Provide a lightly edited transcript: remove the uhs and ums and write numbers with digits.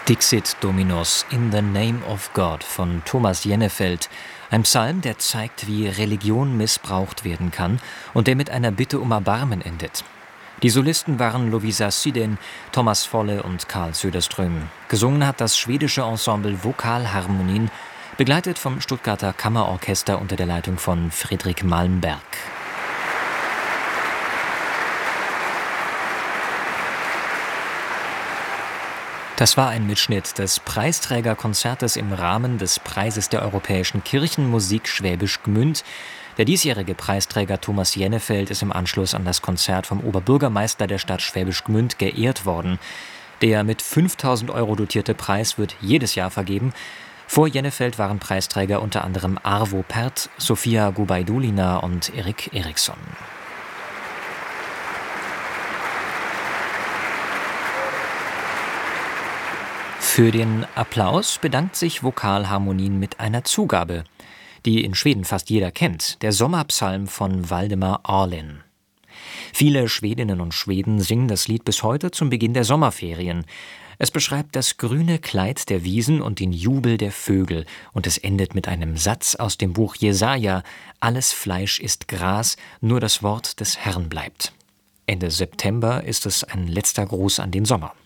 Dixit Dominus in the Name of God von Thomas Jennefeld, ein Psalm, der zeigt, wie Religion missbraucht werden kann und der mit einer Bitte um Erbarmen endet. Die Solisten waren Lovisa Sydén, Thomas Volle und Karl Söderström. Gesungen hat das schwedische Ensemble Vokalharmonin, begleitet vom Stuttgarter Kammerorchester unter der Leitung von Fredrik Malmberg. Das war ein Mitschnitt des Preisträgerkonzertes im Rahmen des Preises der Europäischen Kirchenmusik Schwäbisch Gmünd. Der diesjährige Preisträger Thomas Jennefeld ist im Anschluss an das Konzert vom Oberbürgermeister der Stadt Schwäbisch Gmünd geehrt worden. Der mit 5.000 € dotierte Preis wird jedes Jahr vergeben. Vor Jennefeld waren Preisträger unter anderem Arvo Pärt, Sofia Gubaidulina und Erik Eriksson. Für den Applaus bedankt sich Vokalharmonin mit einer Zugabe, die in Schweden fast jeder kennt, der Sommerpsalm von Waldemar Arlen. Viele Schwedinnen und Schweden singen das Lied bis heute zum Beginn der Sommerferien. Es beschreibt das grüne Kleid der Wiesen und den Jubel der Vögel, und es endet mit einem Satz aus dem Buch Jesaja: Alles Fleisch ist Gras, nur das Wort des Herrn bleibt. Ende September ist es ein letzter Gruß an den Sommer.